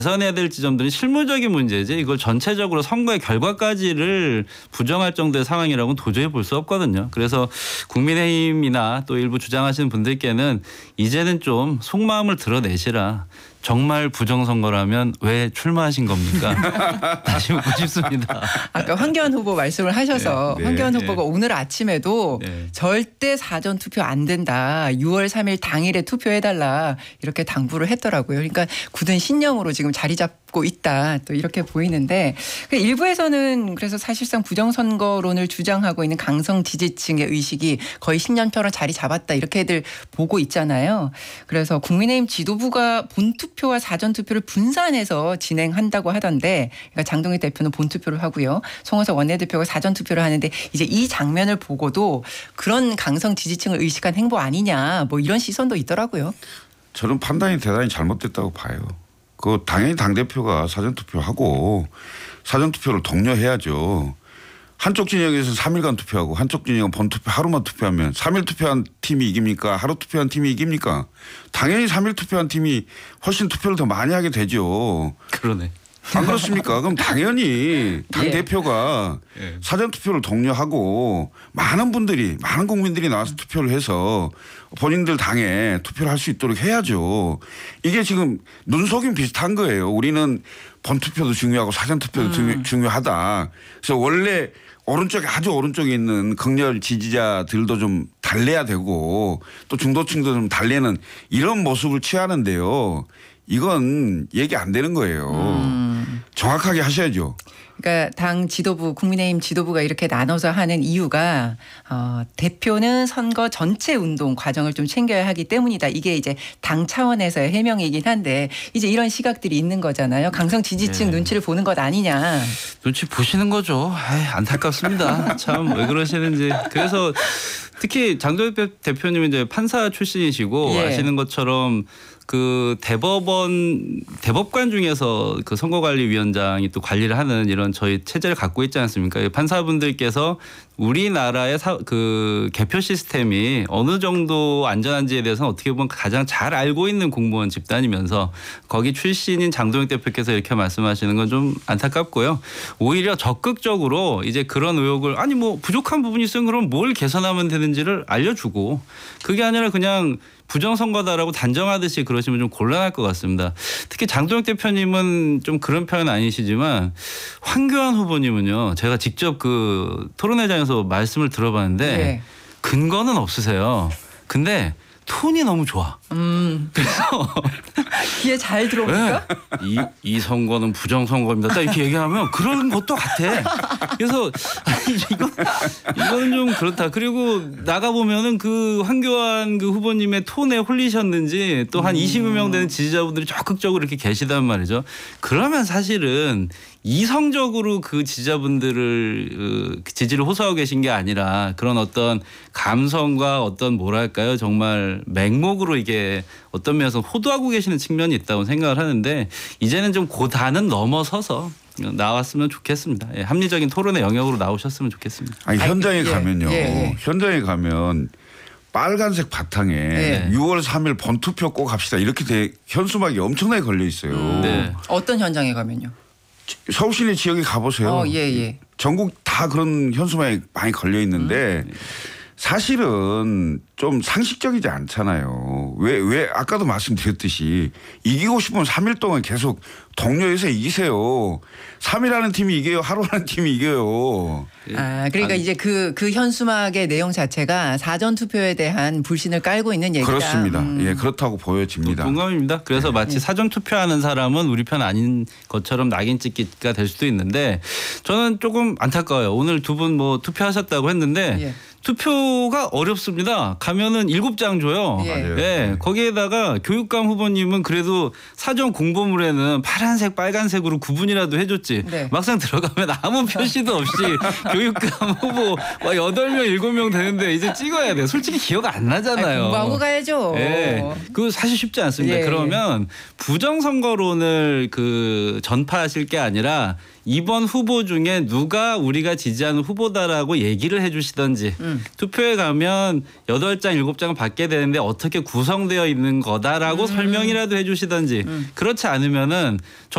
개선해야 될 지점들은 실무적인 문제지 이걸 전체적으로 선거의 결과까지를 부정할 정도의 상황이라고는 도저히 볼 수 없거든요. 그래서 국민의힘이나 또 일부 주장하시는 분들께는 이제는 좀 속마음을 드러내시라. 정말 부정선거라면 왜 출마하신 겁니까? 다시 묻고 싶습니다. 아까 황교안 후보 말씀을 하셔서 네, 황교안 네, 후보가 오늘 아침에도 네. 절대 사전 투표 안 된다. 6월 3일 당일에 투표해달라. 이렇게 당부를 했더라고요. 그러니까 굳은 신념으로 지금 자리 잡고 있다. 또 이렇게 보이는데 일부에서는 그래서 사실상 부정선거론을 주장하고 있는 강성 지지층의 의식이 거의 신념처럼 자리 잡았다. 이렇게들 보고 있잖아요. 그래서 국민의힘 지도부가 본투표와 사전투표를 분산해서 진행한다고 하던데 그러니까 장동희 대표는 본투표를 하고요. 송원석 원내대표가 사전투표를 하는데 이제 이 장면을 보고도 그런 강성 지지층을 의식한 행보 아니냐 뭐 이런 시선도 있더라고요. 저는 판단이 대단히 잘못됐다고 봐요. 그 당연히 당대표가 사전투표하고 사전투표를 독려해야죠. 한쪽 진영에서 3일간 투표하고 한쪽 진영은 본투표 하루만 투표하면 3일 투표한 팀이 이깁니까? 하루 투표한 팀이 이깁니까? 당연히 3일 투표한 팀이 훨씬 투표를 더 많이 하게 되죠. 그러네. 안 그렇습니까? 그럼 당연히 당대표가 사전투표를 독려하고 많은 국민들이 나와서 투표를 해서 본인들 당에 투표를 할 수 있도록 해야죠. 이게 지금 눈속임 비슷한 거예요. 우리는 본투표도 중요하고 사전투표도 중요하다. 그래서 원래 오른쪽에 아주 오른쪽에 있는 극렬 지지자들도 좀 달래야 되고 또 중도층도 좀 달래는 이런 모습을 취하는데요. 이건 얘기 안 되는 거예요. 정확하게 하셔야죠. 그러니까 당 지도부 국민의힘 지도부가 이렇게 나눠서 하는 이유가 대표는 선거 전체 운동 과정을 좀 챙겨야 하기 때문이다. 이게 이제 당 차원에서의 해명이긴 한데 이제 이런 시각들이 있는 거잖아요. 강성 지지층 눈치를 보는 것 아니냐. 눈치 보시는 거죠. 에이, 안타깝습니다. 참 왜 그러시는지. 그래서 특히 장동희 대표님은 이제 판사 출신이시고 아시는 것처럼 그 대법관 중에서 그 선거관리위원장이 또 관리를 하는 이런 저희 체제를 갖고 있지 않습니까? 판사분들께서 우리나라의 그 개표 시스템이 어느 정도 안전한지에 대해서는 어떻게 보면 가장 잘 알고 있는 공무원 집단이면서 거기 출신인 장동혁 대표께서 이렇게 말씀하시는 건 좀 안타깝고요. 오히려 적극적으로 이제 그런 의혹을 아니 뭐 부족한 부분이 있으면 그럼 뭘 개선하면 되는지를 알려주고 그게 아니라 그냥 부정선거다라고 단정하듯이 그러시면 좀 곤란할 것 같습니다. 특히 장동혁 대표님은 좀 그런 표현 아니시지만 황교안 후보님은요. 제가 직접 그 토론회장에서 말씀을 들어봤는데 근거는 없으세요. 근데 톤이 너무 좋아. 그래서 귀에 잘 들어옵니까? 이 선거는 부정선거입니다. 딱 이렇게 얘기하면 그런 것도 같아. 그래서 아니, 이거는 좀 그렇다. 그리고 나가보면은 그 황교안 그 후보님의 톤에 홀리셨는지 또 한 20여 명 되는 지지자분들이 적극적으로 이렇게 계시단 말이죠. 그러면 사실은 이성적으로 그 지지자분들을 지지를 호소하고 계신 게 아니라 그런 어떤 감성과 어떤 뭐랄까요 정말 맹목으로 이게 어떤 면에서 호도하고 계시는 측면이 있다고 생각을 하는데 이제는 좀 고단은 넘어서서 나왔으면 좋겠습니다. 예, 합리적인 토론의 영역으로 나오셨으면 좋겠습니다. 아니 현장에 가면요. 현장에 가면 빨간색 바탕에 6월 3일 본투표 꼭 합시다. 이렇게 현수막이 엄청나게 걸려 있어요. 어떤 현장에 가면요? 서울 시내 지역에 가보세요. 전국 다 그런 현수막이 많이 걸려 있는데 사실은 좀 상식적이지 않잖아요. 왜 아까도 말씀드렸듯이 이기고 싶으면 3일 동안 계속 동료에서 이기세요. 3일 하는 팀이 이겨요. 하루 하는 팀이 이겨요. 그러니까 이제 그 현수막의 내용 자체가 사전 투표에 대한 불신을 깔고 있는 얘기다. 그렇습니다. 예, 그렇다고 보여집니다. 동감입니다. 그래서 마치 사전 투표하는 사람은 우리 편 아닌 것처럼 낙인 찍기가 될 수도 있는데 저는 조금 안타까워요. 오늘 두 분 뭐 투표하셨다고 했는데 투표가 어렵습니다. 가면은 7장 줘요. 네. 거기에다가 교육감 후보님은 그래도 사전 공보물에는 파란색, 빨간색으로 구분이라도 해줬지. 막상 들어가면 아무 표시도 없이 교육감 후보 8명, 7명 되는데 이제 찍어야 돼. 솔직히 기억 안 나잖아요. 공부하고 가야죠. 그거 사실 쉽지 않습니다. 그러면 부정선거론을 그 전파하실 게 아니라 이번 후보 중에 누가 우리가 지지하는 후보다라고 얘기를 해 주시던지 투표에 가면 8장, 7장을 받게 되는데 어떻게 구성되어 있는 거다라고 설명이라도 해 주시던지 그렇지 않으면은